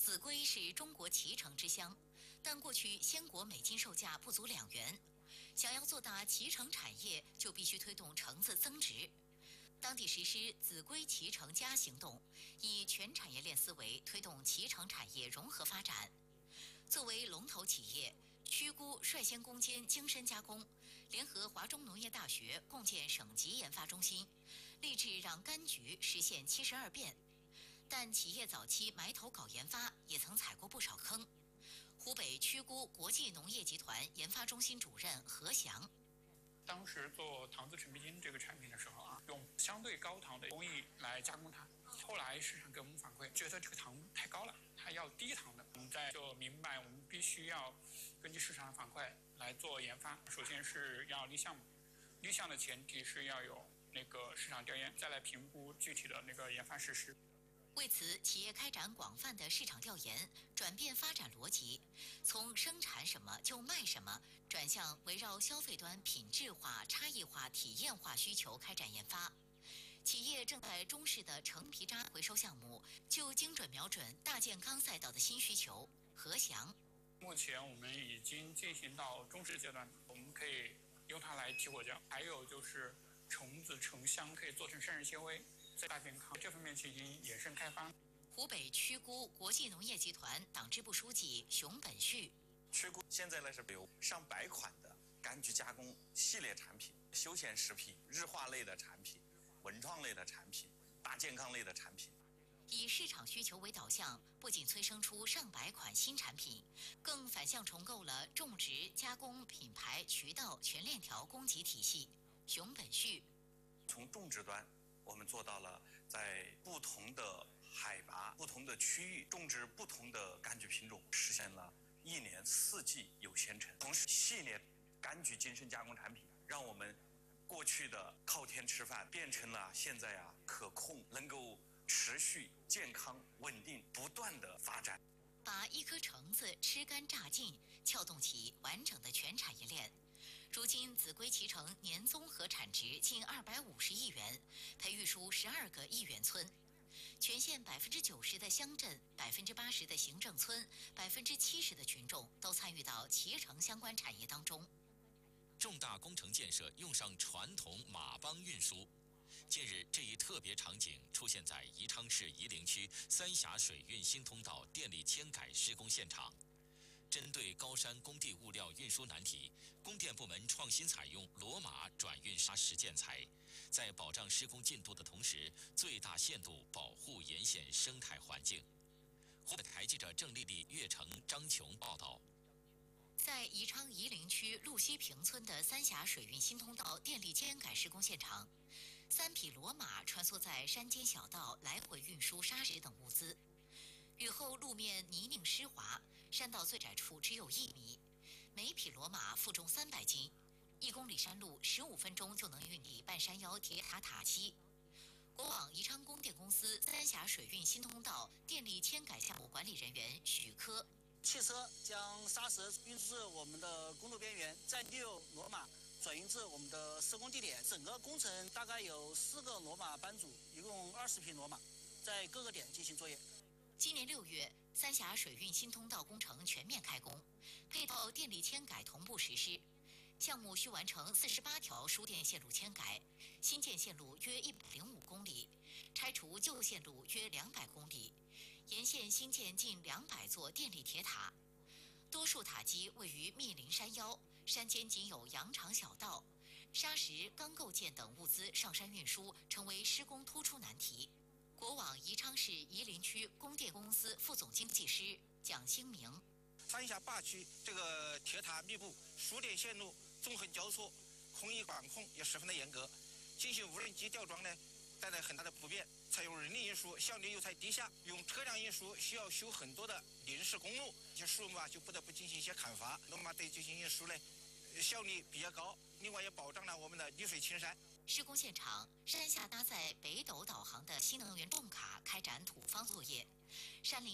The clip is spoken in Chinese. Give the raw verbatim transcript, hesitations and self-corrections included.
秭归是中国脐橙之乡，但过去鲜果每斤售价不足两元。想要做大脐橙产业，就必须推动橙子增值。当地实施秭归脐橙家行动，以全产业链思维推动脐橙产业融合发展。作为龙头企业，曲姑率先攻坚精深加工，联合华中农业大学共建省级研发中心，立志让柑橘实现七十二变。但企业早期埋头搞研发，也曾踩过不少坑。湖北曲姑国际农业集团研发中心主任何翔。 当时做糖渍陈皮筋这个产品的时候啊，用相对高糖的工艺来加工它。后来市场给我们反馈，觉得这个糖太高了，它要低糖的。我们在就明白，我们必须要根据市场的反馈来做研发。首先是要立项目，立项的前提是要有那个市场调研，再来评估具体的那个研发实施。 为此，企业开展广泛的市场调研，转变发展逻辑，从生产什么就卖什么，转向围绕消费端品质化、差异化、体验化需求开展研发。企业正在中式的橙皮渣回收项目，就精准瞄准大健康赛道的新需求。何翔， 目前我们已经进行到中式阶段，我们可以用它来提果浆，还有就是橙子橙香可以做成膳食纤维。在大健康这方面进行延伸开发。 湖北曲姑国际农业集团党支部书记熊本旭， 曲姑现在呢是有上百款的柑橘加工系列产品、休闲食品、日化类的产品、文创类的产品、大健康类的产品。 以市场需求为导向，不仅催生出上百款新产品，更反向重构了种植、加工、品牌、渠道全链条供给体系。熊本旭， 从种植端，我们做到了在不同的海拔、不同的区域种植不同的柑橘品种，实现了一年四季有鲜橙。同时，系列柑橘精深加工产品，让我们过去的靠天吃饭变成了现在啊可控，能够持续、健康、稳定、不断的发展。 把一颗橙子吃干榨尽，撬动起完整的全产业链。如今，秭归脐橙年综合产值近二百五十亿元，培育出十二个亿元村。全县百分之九十的乡镇、百分之八十的行政村、百分之七十的群众都参与到脐橙相关产业当中。 重大工程建设用上传统马帮运输。近日，这一特别场景出现在宜昌市夷陵区三峡水运新通道电力迁改施工现场。针对高山工地物料运输难题，供电部门创新采用骡马转运砂石建材，在保障施工进度的同时，最大限度保护沿线生态环境。湖北台记者郑丽丽、岳成、张琼报道。 在宜昌夷陵区鹿溪坪村的三峡水运新通道电力迁改施工现场，三匹骡马穿梭在山间小道，来回运输砂石等物资。雨后路面泥泞湿滑，山道最窄处只有一米，每匹骡马负重三百斤，一公里山路十五分钟就能运抵半山腰铁塔塔基。国网宜昌供电公司三峡水运新通道电力迁改项目管理人员许科。 汽车将砂石运至我们的公路边缘，再利用骡马转运至我们的施工地点。整个工程大概有四个骡马班组，一共二十匹骡马，在各个点进行作业。 今年六月，三峡水运新通道工程全面开工，配套电力迁改同步实施。项目需完成四十八条输电线路迁改，新建线路约一百零五公里，拆除旧线路约两百公里，沿线新建近两百座电力铁塔。多数塔基位于密林山腰，山间仅有羊肠小道，砂石、钢构件等物资上山运输成为施工突出难题。国网宜昌市夷陵区供电公司副总经济师蒋兴明。 三峡坝区这个铁塔密布，输电线路纵横交错，空域管控也十分的严格。进行无人机吊装呢，带来很大的不便。采用人力运输，效率又太低下；用车辆运输需要修很多的临时公路，一些树木啊就不得不进行一些砍伐。骡马对进行运输呢，效率比较高，另外也保障了我们的绿水青山。 施工现场，山下搭载北斗导航的新能源重卡开展土方作业，山林